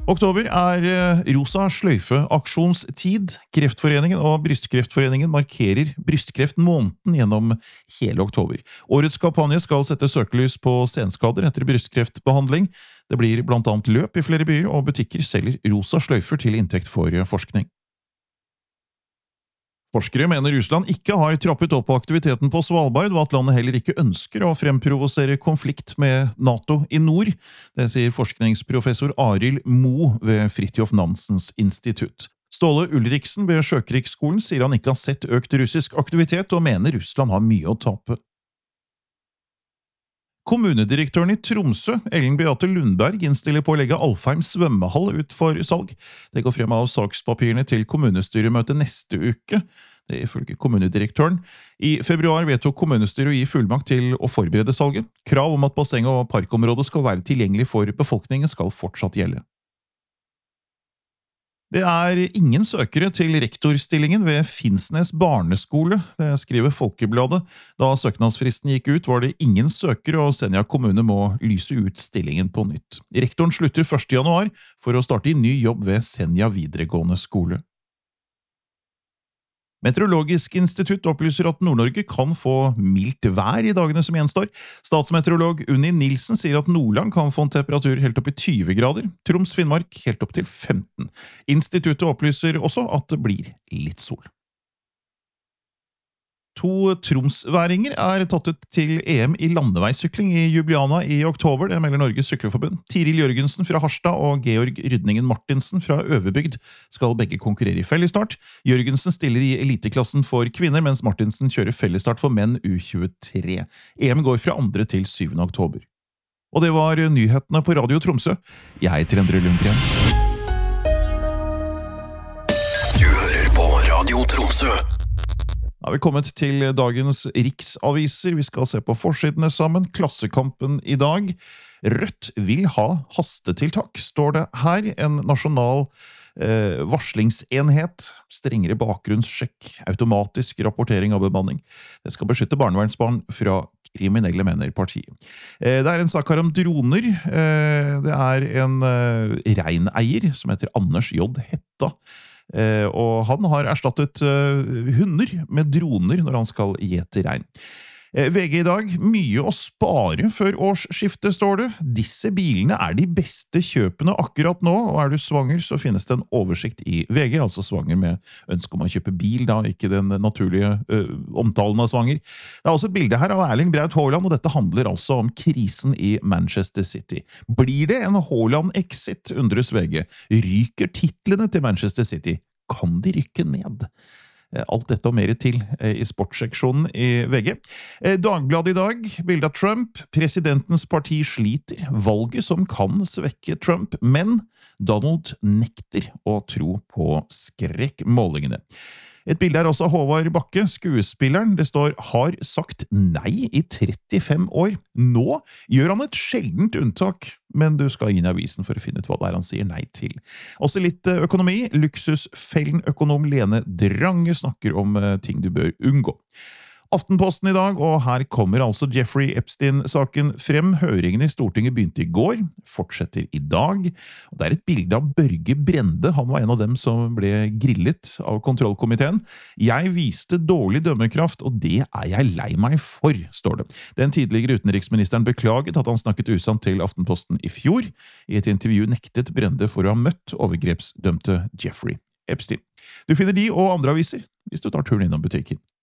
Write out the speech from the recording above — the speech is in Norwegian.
Oktober rosa sløyfe-aksjonstid. Kreftforeningen og Brystkreftforeningen markerer brystkreftmåneden gjennom hele oktober. Årets kampanje skal sette søkelys på senskader etter brystkreftbehandling. Det blir blant annet løp i flere byer, og butikker selger rosa sløyfer til inntekt for forskning. Forskere mener Russland ikke har trappet opp aktiviteten på Svalbard, og at landet heller ikke ønsker å fremprovosere konflikt med NATO i nord. Det sier forskningsprofessor Arild Moe ved Fridtjof Nansens institutt. Ståle Ulriksen ved Sjøkrigsskolen sier han ikke har sett økt russisk aktivitet, og mener Russland har mye å tape. Kommunedirektøren i Tromsø, Ellen Beate Lundberg, innstiller på å legge Alfheim svømmehall ut for salg. Det går frem av sakspapirene til kommunestyremøtet neste uke. Det ifølge kommunedirektøren. I februar vedtok kommunestyret å gi fullmakt til å forberede salget. Krav om at basseng og parkområdet skal være tilgjengelig for befolkningen skal fortsatt gjelde. Det ingen søkere til rektorstillingen ved Finnsnes barneskole, det skriver Folkebladet. Da søknadsfristen gikk ut var det ingen søkere, og Senja kommune må lyse ut stillingen på nytt. Rektoren slutter 1. januar for å starte i ny jobb ved Senja videregående skole. Meteorologisk institutt opplyser at Nord-Norge kan få mildt vær i dagene som gjenstår. Statsmeteorolog Unni Nilsen sier at Nordland kan få en temperatur helt opp i 20 grader, Troms Finnmark helt opp til 15. Instituttet opplyser også at det blir litt sol. 2 tromsværinger tatt ut til EM i landeveissykling i Ljubljana i oktober, det melder Norges Sykleforbund. Tiril Jørgensen fra Harstad og Georg Rydningen Martinsen fra Øverbygd skal begge konkurrere i fellesstart. Jørgensen stiller i eliteklassen for kvinner, mens Martinsen kjører fellesstart for menn U23. EM går fra 2. til 7. oktober. Og det var nyhetene på Radio Tromsø. Jeg heter Endre Lundgren. Du hører på Radio Tromsø. Da har vi kommet til dagens riksaviser. Vi skal se på forsidene sammen. Klassekampen i dag. Rødt vil ha hastetiltak, står det her. En nasjonal varslingsenhet, strengere bakgrunnssjekk, automatisk rapportering av bemanning. Det skal beskytte barnevernsbarn fra kriminelle, mener partiet. Det en sak her om droner. Det en reineier som heter Anders J. Hetta. Og han har erstattet hunder med droner når han skal gjete rein. VG i dag, mye å spare før årsskiftet, står det. Disse bilene de beste kjøpene akkurat nå, og du svanger, så finnes det en oversikt i VG, altså svanger med ønske om å kjøpe bil, da, ikke den naturlige omtalen av svanger. Det også et bilde her av Erling Braut Haaland, og dette handler altså om krisen i Manchester City. Blir det en Haaland-exit, undres VG? Ryker titlene til Manchester City? Kan de rykke ned? Alt dette og mer til i sportsseksjonen i VG. Dagbladet i dag, bilde av Trump. Presidentens parti sliter. Valget som kan svekke Trump, men Donald nekter å tro på skrekkmålingene. Et bilde også av Håvard Bakke, skuespilleren. Det står «har sagt nei i 35 år». Nå gjør han et sjeldent unntak, men du skal inn i avisen for å finne ut hva det han sier nei til. Også litt økonomi. Luksusfellen-økonom Lene Drange snakker om ting du bør unngå. Aftenposten i dag, og her kommer altså Jeffrey Epstein-saken frem. Høringen i Stortinget begynte i går, fortsetter i dag. Og det et bilde av Børge Brende, han var en av dem som ble grillet av kontrollkomiteen. Jeg viste dårlig dømmekraft, og det jeg lei meg for, står det. Den tidligere utenriksministeren beklaget at han snakket usant til Aftenposten i fjor. I et intervju nektet Brende for å ha møtt overgrepsdømte Jeffrey Epstein. Du finner de og andre aviser hvis du tar turen innom butikken.